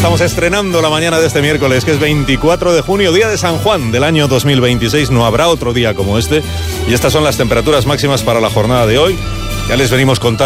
Estamos estrenando la mañana de este miércoles, que es 24 de junio, día de San Juan del año 2026. No habrá otro día como este. Y estas son las temperaturas máximas para la jornada de hoy. Ya les venimos contando